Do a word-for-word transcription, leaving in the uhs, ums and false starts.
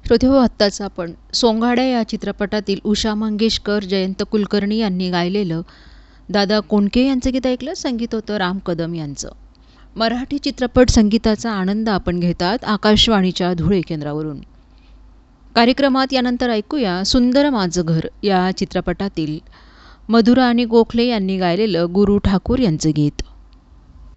श्रोतेहो, आत्ताच आपण सोंगाड्या या चित्रपटातील उषा मंगेशकर, जयंत कुलकर्णी यांनी गायलेलं दादा कोंडके यांचं गीत ऐकलं. संगीत होतं राम कदम यांचं. मराठी चित्रपट संगीताचा आनंद आपण घेतात आकाशवाणीच्या धुळे केंद्रावरून. कार्यक्रमात यानंतर ऐकूया सुंदर माझं घर या चित्रपटातील मधुरा आणि गोखले यांनी गायलेलं गुरु ठाकूर यांचं गीत.